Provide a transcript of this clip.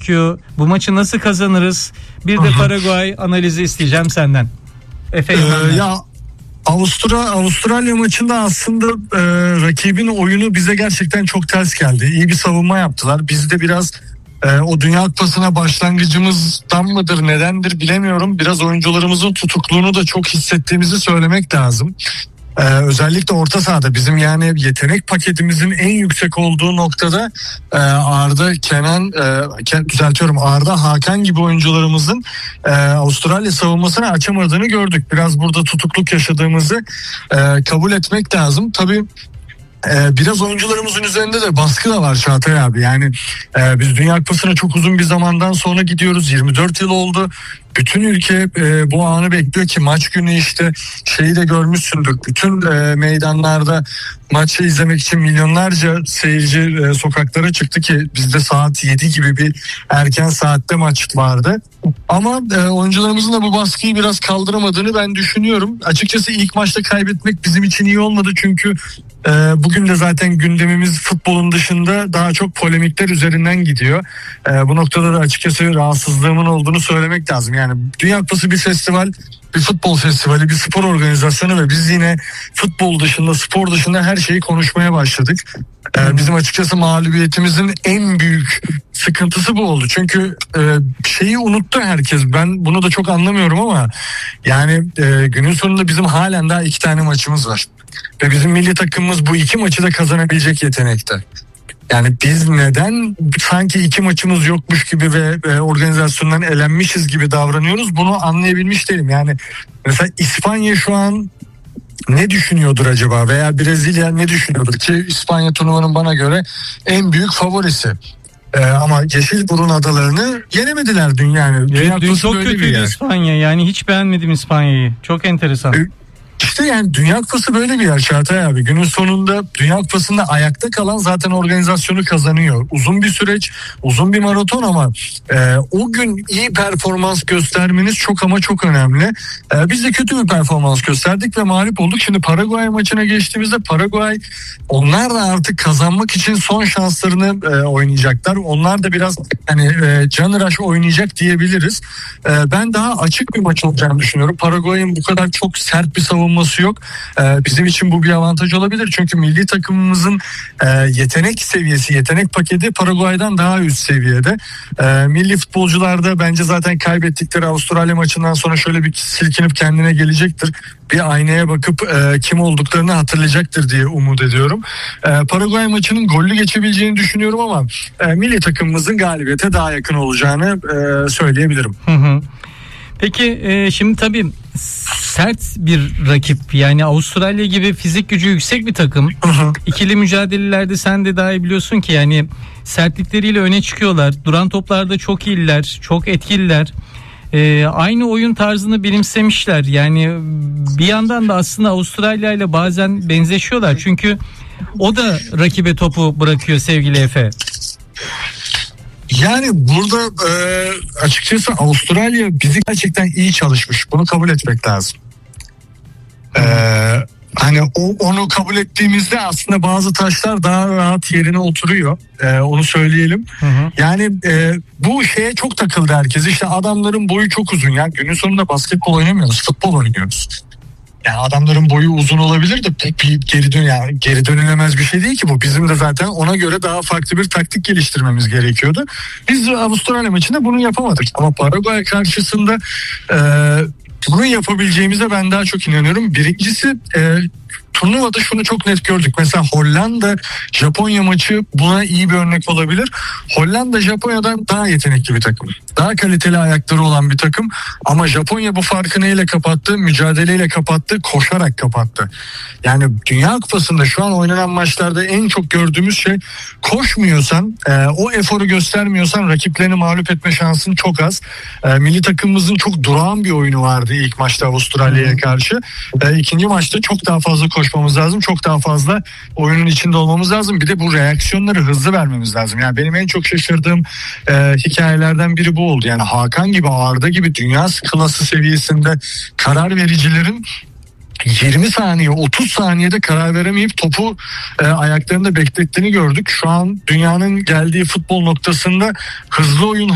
çıkıyor. Bu maçı nasıl kazanırız? Bir de Paraguay analizi isteyeceğim senden. Efe ya Avustralya maçında aslında rakibin oyunu bize gerçekten çok ters geldi. İyi bir savunma yaptılar. Biz de biraz o Dünya Kupası'na başlangıcımızdan mıdır nedendir bilemiyorum. Biraz oyuncularımızın tutukluğunu da çok hissettiğimizi söylemek lazım. Özellikle orta sahada bizim yani yetenek paketimizin en yüksek olduğu noktada Arda, Kenan, Arda, Hakan gibi oyuncularımızın Avustralya savunmasını açamadığını gördük. Biraz burada tutukluk yaşadığımızı kabul etmek lazım. Tabii biraz oyuncularımızın üzerinde de baskı da var Çağatay abi. Yani biz Dünya Kupası'na çok uzun bir zamandan sonra gidiyoruz. 24 yıl oldu. Bütün ülke bu anı bekliyor ki maç günü işte şeyi de görmüşsündür. Bütün meydanlarda maçı izlemek için milyonlarca seyirci sokaklara çıktı ki bizde saat 7 gibi bir erken saatte maç vardı. Ama oyuncularımızın da bu baskıyı biraz kaldıramadığını ben düşünüyorum. Açıkçası ilk maçta kaybetmek bizim için iyi olmadı çünkü bugün de zaten gündemimiz futbolun dışında daha çok polemikler üzerinden gidiyor. Bu noktada da açıkçası rahatsızlığımın olduğunu söylemek lazım. Yani Dünya Kupası bir festival, bir futbol festivali, bir spor organizasyonu ve biz yine futbol dışında, spor dışında her şeyi konuşmaya başladık. Bizim açıkçası mağlubiyetimizin en büyük sıkıntısı bu oldu. Çünkü şeyi unuttu herkes. Ben bunu da çok anlamıyorum ama yani günün sonunda bizim halen daha 2 tane maçımız var. Ve bizim milli takımımız bu 2 maçı da kazanabilecek yetenekte. Yani biz neden sanki 2 maçımız yokmuş gibi ve organizasyondan elenmişiz gibi davranıyoruz, bunu anlayabilmiş değilim. Yani mesela İspanya şu an ne düşünüyordur acaba veya Brezilya ne düşünüyordur ki İspanya turnuvanın bana göre en büyük favorisi. Ama Yeşilburun adalarını yenemediler dün yani. Dün çok kötüydü İspanya, yani hiç beğenmedim İspanya'yı. Çok enteresan. İşte yani Dünya Kupası böyle bir yer Çağatay abi. Günün sonunda Dünya Kupası'nda ayakta kalan zaten organizasyonu kazanıyor. Uzun bir süreç, uzun bir maraton ama o gün iyi performans göstermeniz çok ama çok önemli. Biz de kötü bir performans gösterdik ve mağlup olduk. Şimdi Paraguay maçına geçtiğimizde Paraguay, onlar da artık kazanmak için son şanslarını oynayacaklar. Onlar da biraz hani canıraş oynayacak diyebiliriz. Ben daha açık bir maç olacağını düşünüyorum. Paraguay'ın bu kadar çok sert bir savunması yok. Bizim için bu bir avantaj olabilir. Çünkü milli takımımızın yetenek seviyesi, yetenek paketi Paraguay'dan daha üst seviyede. Milli futbolcular da bence zaten kaybettikleri Avustralya maçından sonra şöyle bir silkinip kendine gelecektir. Bir aynaya bakıp kim olduklarını hatırlayacaktır diye umut ediyorum. Paraguay maçının gollü geçebileceğini düşünüyorum ama milli takımımızın galibiyete daha yakın olacağını söyleyebilirim. Peki şimdi tabii sert bir rakip, yani Avustralya gibi fizik gücü yüksek bir takım. İkili mücadelelerde sen de daha iyi biliyorsun ki yani sertlikleriyle öne çıkıyorlar. Duran toplarda çok iyiler, çok etkililer. Aynı oyun tarzını benimsemişler. Yani bir yandan da aslında Avustralya ile bazen benzeşiyorlar. Çünkü o da rakibe topu bırakıyor sevgili Efe. Yani burada açıkçası Avustralya bizi gerçekten iyi çalışmış. Bunu kabul etmek lazım. Hani onu kabul ettiğimizde aslında bazı taşlar daha rahat yerine oturuyor. Onu söyleyelim. Yani bu şeye çok takıldı herkes. İşte adamların boyu çok uzun. Yani günün sonunda basketbol oynamıyoruz, futbol oynuyoruz. Yani adamların boyu uzun olabilir de geri dönülemez bir şey değil ki bu. Bizim de zaten ona göre daha farklı bir taktik geliştirmemiz gerekiyordu. Biz Avustralya maçında bunu yapamadık. Ama Paraguay karşısında bunu yapabileceğimize ben daha çok inanıyorum. Birincisi turnuvada şunu çok net gördük. Mesela Hollanda Japonya maçı buna iyi bir örnek olabilir. Hollanda Japonya'dan daha yetenekli bir takım. Daha kaliteli ayakları olan bir takım. Ama Japonya bu farkı neyle kapattı? Mücadeleyle kapattı, koşarak kapattı. Yani Dünya Kupası'nda şu an oynanan maçlarda en çok gördüğümüz şey, koşmuyorsan, o eforu göstermiyorsan rakiplerini mağlup etme şansın çok az. Milli takımımızın çok durağan bir oyunu vardı ilk maçta Avustralya'ya karşı. İkinci maçta çok daha fazla koşmamız lazım. Çok daha fazla oyunun içinde olmamız lazım. Bir de bu reaksiyonları hızlı vermemiz lazım. Yani benim en çok şaşırdığım hikayelerden biri bu oldu. Yani Hakan gibi, Arda gibi dünya klası seviyesinde karar vericilerin 20 saniye 30 saniyede karar veremeyip topu ayaklarında beklettiğini gördük. Şu an dünyanın geldiği futbol noktasında hızlı oyun,